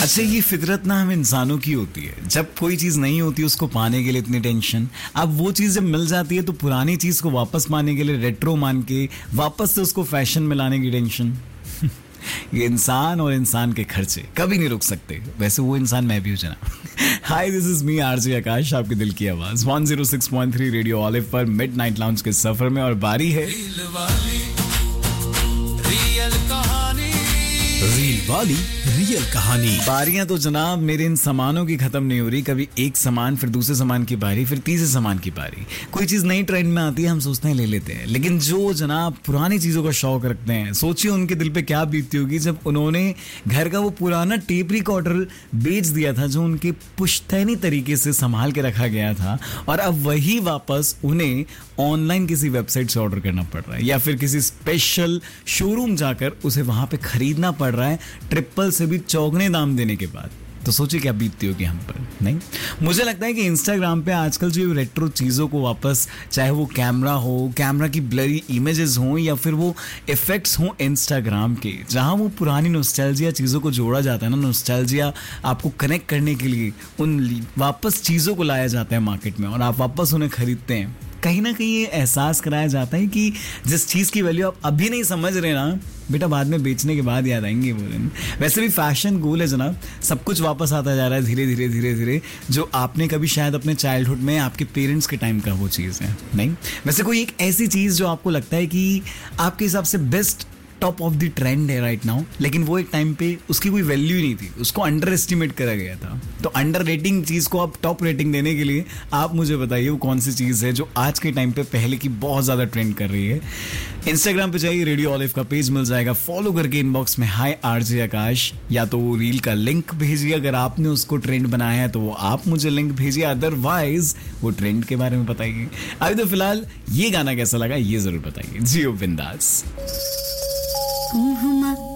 अच्छा, ये फितरत ना हम इंसानों की होती है। जब कोई चीज नहीं होती उसको पाने के लिए इतनी टेंशन, अब वो चीज जब मिल जाती है तो पुरानी चीज को वापस पाने के लिए रेट्रो मान के वापस से उसको फैशन में लाने की टेंशन। ये इंसान और इंसान के खर्चे कभी नहीं रुक सकते। वैसे वो इंसान मैं भी हूं जना। हाय, दिस इज मी आरजे आकाश, आपके दिल की आवाज 106.3 रेडियो ऑलिव पर मिडनाइट लाउंज के सफर में। और बारी है रील वाली रियल कहानी। बारियां तो जनाब मेरे इन सामानों की खत्म नहीं हो रही। कभी एक सामान, फिर दूसरे सामान की बारी, फिर तीसरे सामान की बारी। कोई चीज नई ट्रेंड में आती है, हम सोचते हैं ले लेते हैं। लेकिन जो जनाब पुरानी चीजों का शौक रखते हैं, सोचिए उनके दिल पे क्या बीतती होगी जब उन्होंने घर का वो पुराना टेप रिकॉर्डर बेच दिया था जो उनके पुश्तैनी तरीके से संभाल के रखा गया था, और अब वही वापस उन्हें ऑनलाइन किसी वेबसाइट से ऑर्डर करना पड़ रहा है या फिर किसी स्पेशल शोरूम जाकर उसे वहां पे खरीदना पड़ रहा है, ट्रिपल से भी चौगने दाम देने के बाद। तो सोचिए क्या बीतती होगी हम पर। नहीं, मुझे लगता है कि इंस्टाग्राम पे आजकल जो रेट्रो चीज़ों को वापस, चाहे वो कैमरा हो, कैमरा की ब्लरी इमेजेस हों या फिर वो इफेक्ट्स हों इंस्टाग्राम के, जहां वो पुरानी नॉस्टैल्जिया चीज़ों को जोड़ा जाता है ना, नॉस्टैल्जिया आपको कनेक्ट करने के लिए उन वापस चीज़ों को लाया जाता है मार्केट में और आप वापस उन्हें खरीदते हैं। कहीं ना कहीं ये एहसास कराया जाता है कि जिस चीज़ की वैल्यू आप अभी नहीं समझ रहे ना, बेटा बाद में बेचने के बाद याद आएंगे वो दिन। वैसे भी फैशन गोल है जनाब, सब कुछ वापस आता जा रहा है धीरे धीरे धीरे धीरे, जो आपने कभी शायद अपने चाइल्डहुड में आपके पेरेंट्स के टाइम का वो चीज़ है। नहीं, वैसे कोई एक ऐसी चीज़ जो आपको लगता है कि आपके हिसाब से best top of the trend है राइट नाउ, लेकिन वो एक टाइम पे उसकी कोई वैल्यू ही नहीं थी, उसको अंडर एस्टिमेट करा गया था। तो अंडर रेटिंग चीज़ को आप टॉप रेटिंग देने के लिए आप मुझे बताइए वो कौन सी चीज़ है जो आज के टाइम पे पहले की बहुत ज़्यादा ट्रेंड कर रही है। इंस्टाग्राम पे जाइए, रेडियो ऑलिव का पेज मिल जाएगा, फॉलो करके इनबॉक्स में हाय आरजे आकाश या तो वो रील का लिंक भेजिए। अगर आपने उसको ट्रेंड बनाया है तो वो आप मुझे लिंक भेजिए, अदरवाइज वो ट्रेंड के बारे में बताइए। अभी तो फिलहाल ये गाना कैसा लगा ये जरूर बताइए। जियो बिंदास।